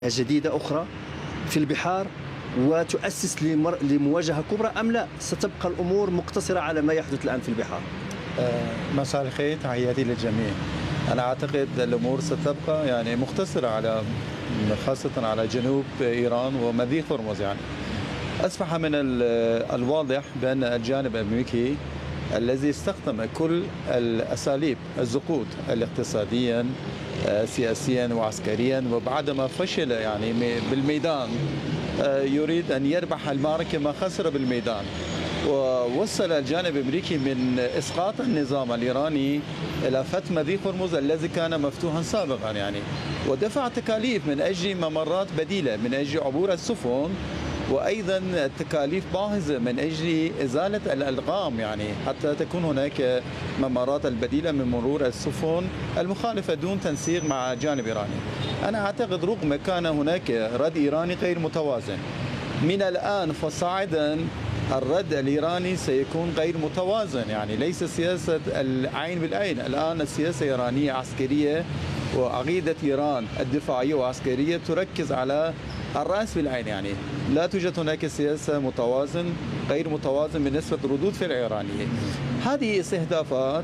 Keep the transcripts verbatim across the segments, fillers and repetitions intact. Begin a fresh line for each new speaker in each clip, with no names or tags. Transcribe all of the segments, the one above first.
جديدة أخرى في البحار وتؤسس لمر... لمواجهة كبرى، أم لا ستبقى الأمور مقتصرة على ما يحدث الآن في البحار؟
مساء الخير، تحياتي للجميع. أنا أعتقد الأمور ستبقى يعني مقتصرة على خاصة على جنوب إيران ومضيق هرمز. يعني أصبح من الواضح بأن الجانب الأمريكي الذي استخدم كل الأساليب الزقود الاقتصاديا سياسيا وعسكريا، وبعدما فشل يعني بالميدان يريد أن يربح المعركة ما خسر بالميدان. ووصل الجانب الأمريكي من إسقاط النظام الإيراني إلى فتح مضيق هرمز الذي كان مفتوحا سابقا، يعني ودفع تكاليف من أجل ممرات بديلة من أجل عبور السفن، وأيضا تكاليف باهظة من أجل إزالة الألغام، يعني حتى تكون هناك ممرات البديلة من مرور السفن المخالفة دون تنسيق مع الجانب الإيراني. أنا أعتقد رغم كان هناك رد إيراني غير متوازن، من الآن فصاعدا الرد الإيراني سيكون غير متوازن، يعني ليس سياسة العين بالعين. الآن السياسة الإيرانية عسكرية، وعقيدة إيران الدفاعية وعسكرية تركز على الرأس بالعين، يعني لا توجد هناك سياسة متوازن غير متوازن بالنسبة لردود فعل الإيرانية. هذه استهدافات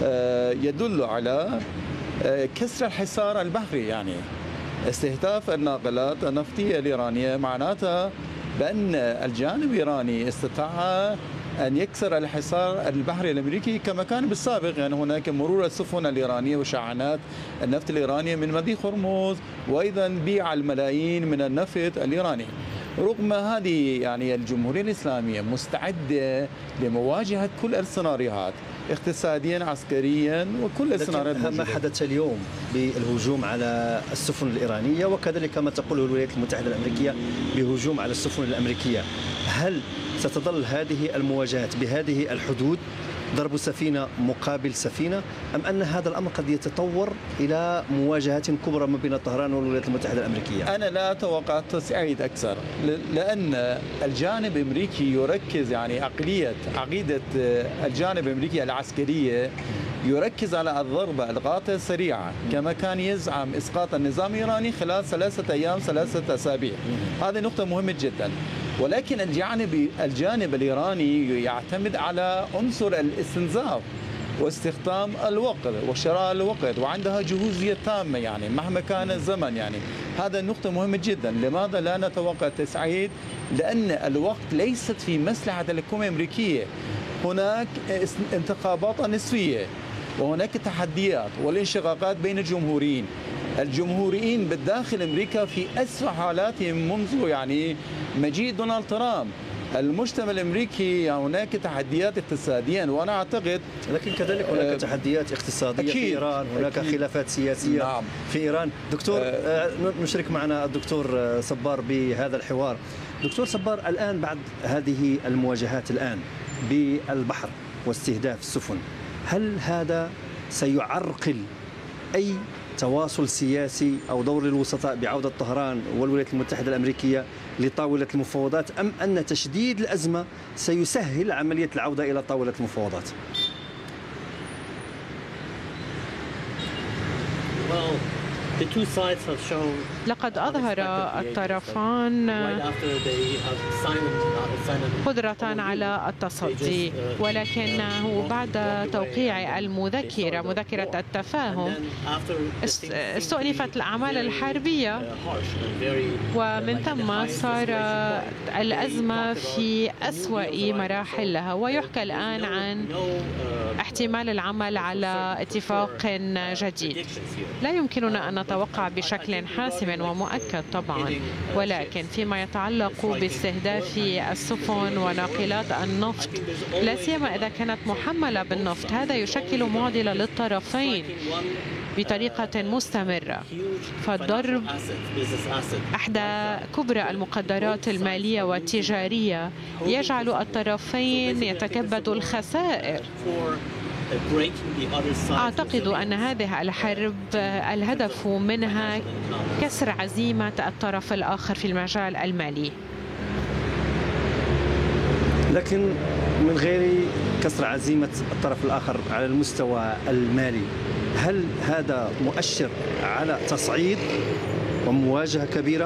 يدل على كسر الحصار البحري، يعني استهداف الناقلات النفطية الإيرانية معناتها بأن الجانب الإيراني استطاع أن يكسر الحصار البحري الأمريكي كما كان بالسابق. يعني هناك مرور السفن الإيرانية وشاحنات النفط الإيرانية من مضيق هرمز، وأيضا بيع الملايين من النفط الإيراني. رغم هذه يعني الجمهورية الإسلامية مستعدة لمواجهة كل السيناريوهات اقتصاديا عسكريا وكل السيناريوهات.
ما حدث اليوم بالهجوم على السفن الإيرانية، وكذلك ما تقوله الولايات المتحدة الأمريكية بهجوم على السفن الأمريكية، هل ستظل هذه المواجهات بهذه الحدود، ضرب سفينة مقابل سفينة، أم أن هذا الأمر قد يتطور إلى مواجهات كبرى ما بين طهران والولايات المتحدة الأمريكية؟
أنا لا أتوقع تصعيد أكثر، لأن الجانب الأمريكي يركز يعني عقلية عقيدة الجانب الأمريكي العسكرية يركز على الضربة القاطعة السريعة، كما كان يزعم إسقاط النظام الإيراني خلال ثلاثة أيام ثلاثة أسابيع. هذه نقطة مهمة جدا. ولكن الجانب الجانب الإيراني يعتمد على عنصر الاستنزاف واستخدام الوقت وشراء الوقت، وعندها جهوزية تامة يعني مهما كان الزمن. يعني هذا نقطة مهمة جدا. لماذا لا نتوقع تسعيد؟ لأن الوقت ليست في مصلحة الحكومة الأمريكية. هناك انتخابات نصفية، وهناك تحديات والانشقاقات بين الجمهوريين. الجمهوريين بالداخل أمريكا في أسوأ حالاتهم منذ يعني مجيء دونالد ترامب. المجتمع الأمريكي هناك تحديات اقتصاديا، وأنا أعتقد
لكن كذلك هناك تحديات اقتصادية في إيران، هناك أكيد. خلافات سياسية نعم. في إيران. دكتور أه نشرك معنا الدكتور صبار بهذا الحوار. دكتور صبار، الآن بعد هذه المواجهات الآن بالبحر واستهداف السفن، هل هذا سيعرقل أي تواصل سياسي أو دور الوسطاء بعودة طهران والولايات المتحدة الأمريكية لطاولة المفاوضات، أم أن تشديد الأزمة سيسهل عملية العودة إلى طاولة المفاوضات؟
لقد أظهر الطرفان قدرة على التصدي، ولكنه بعد توقيع المذكرة مذكرة التفاهم استؤنفت الأعمال الحربية، ومن ثم صار الأزمة في أسوأ مراحلها. ويحكى الآن عن احتمال العمل على اتفاق جديد. لا يمكننا أن نتوقع بشكل حاسم ومؤكد طبعا، ولكن فيما يتعلق باستهداف السفن وناقلات النفط، لا سيما إذا كانت محملة بالنفط، هذا يشكل معضلة للطرفين بطريقة مستمرة. فالضرب أحدى كبرى المقدرات المالية والتجارية يجعل الطرفين يتكبدوا الخسائر. أعتقد أن هذه الحرب الهدف منها كسر عزيمة الطرف الآخر في المجال المالي،
لكن من غير كسر عزيمة الطرف الآخر على المستوى المالي. هل هذا مؤشر على تصعيد ومواجهة كبيرة